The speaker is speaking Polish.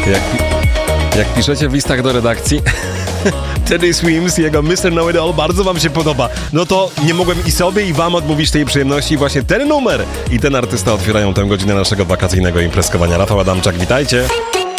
Jak piszecie w listach do redakcji, Teddy Swims i jego Mr. Know It All bardzo wam się podoba. No to nie mogłem i sobie, i wam odmówić tej przyjemności. Właśnie ten numer i ten artysta otwierają tę godzinę naszego wakacyjnego imprezkowania. Rafał Adamczak, witajcie.